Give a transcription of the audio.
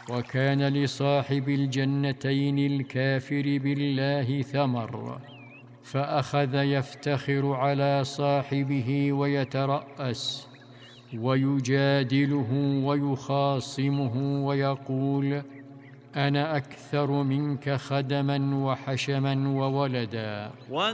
وكان لصاحب الجنتين الكافر بالله ثمر، فأخذ يفتخر على صاحبه ويترأس ويجادله ويخاصمه ويقول: أنا أكثر منك خدما وحشما وولدا.